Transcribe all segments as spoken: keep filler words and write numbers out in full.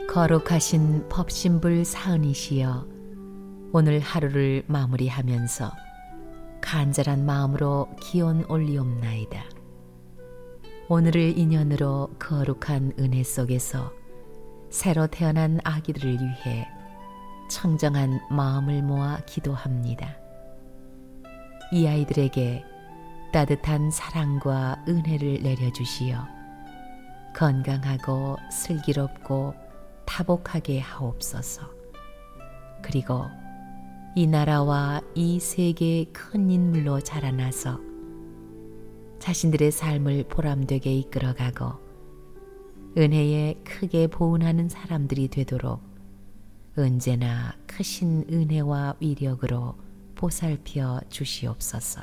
거룩하신 법신불 사은이시여, 오늘 하루를 마무리하면서 간절한 마음으로 기원 올리옵나이다. 오늘을 인연으로 거룩한 은혜 속에서 새로 태어난 아기들을 위해 청정한 마음을 모아 기도합니다. 이 아이들에게 따뜻한 사랑과 은혜를 내려주시어 건강하고 슬기롭고 타복하게 하옵소서. 그리고 이 나라와 이 세계의 큰 인물로 자라나서 자신들의 삶을 보람되게 이끌어가고 은혜에 크게 보은하는 사람들이 되도록 언제나 크신 은혜와 위력으로 보살펴 주시옵소서.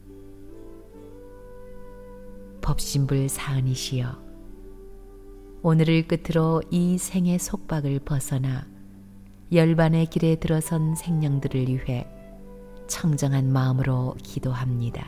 법신불 사은이시여, 오늘을 끝으로 이 생의 속박을 벗어나 열반의 길에 들어선 생명들을 위해 청정한 마음으로 기도합니다.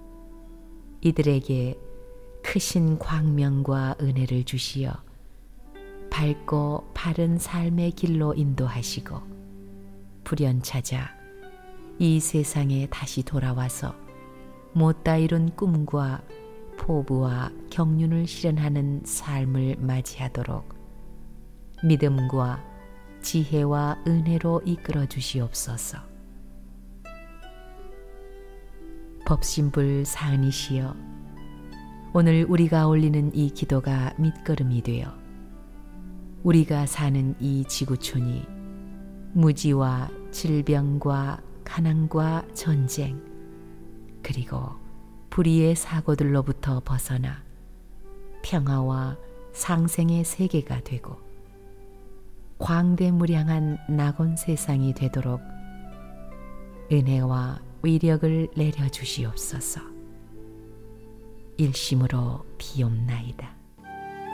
이들에게 크신 광명과 은혜를 주시어 밝고 바른 삶의 길로 인도하시고 불연 찾아 이 세상에 다시 돌아와서 못다 이룬 꿈과 포부와 경륜을 실현하는 삶을 맞이하도록 믿음과 지혜와 은혜로 이끌어 주시옵소서. 법신불 사은이시여, 오늘 우리가 올리는 이 기도가 밑거름이 되어 우리가 사는 이 지구촌이 무지와 질병과 가난과 전쟁 그리고 불의의 사고들로부터 벗어나 평화와 상생의 세계가 되고 광대무량한 낙원 세상이 되도록 은혜와 위력을 내려주시옵소서. 일심으로 비옵나이다.